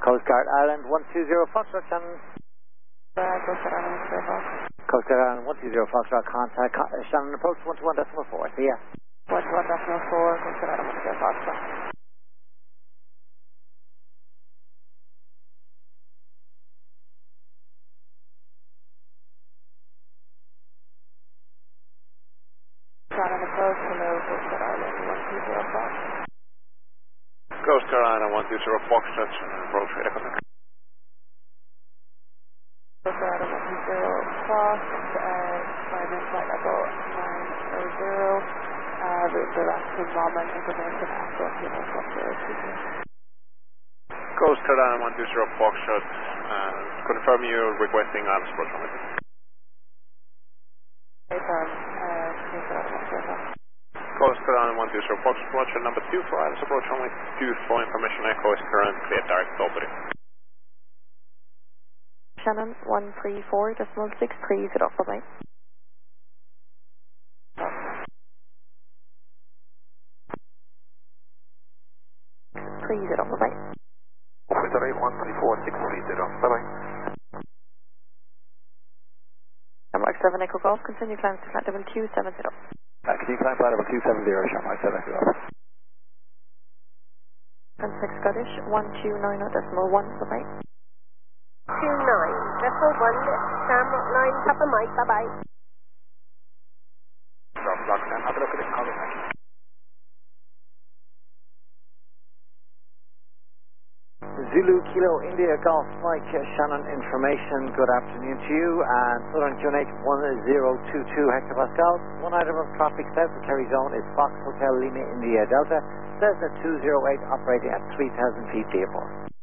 Coast Guard Island 120 Foxtrot, Shannon. Coast Guard Island 120 Foxtrot. Coast Guard Island 120 Foxtrot, contact Shannon approach 121.4, see ya. 121.4, Coast Guard Island 120 Foxtrot. Shannon approach, hello, Coast Guard Island 120 Foxtrot. Coast Guard Island 120 Foxtrot, Shannon approach, radar contact. Coast Guard Island 120 Foxtrot, climbing flight level 900. The last moment information after Coast Guard Island 120 Foxtrot, confirm you're requesting Islands approach from it. Coast Guard Island 120 Foxtrot, Roger, number 2 for Islands approach from it. 2 for information echo is current, clear direct opening. Shannon 134.63, sit off the line. 30, bye-bye. Officer 134.630, bye-bye. Mark 7 Echo Golf, continue climb to flight level 270. Continue climb flight level 270, Mark 7 Echo Golf. And 6 Scottish, 1290.1, bye-bye. 29, Vessel 1, Sam 9, Papa Mike, bye-bye. Drop block 10, have a look at it, call it back. Zulu Kilo India Golf Mike Shannon information, good afternoon to you, and Southern QNH 1022 hectopascal. One item of traffic south of Kerry Zone is Fox Hotel Lima India Delta, says that 208 operating at 3000 feet the airport.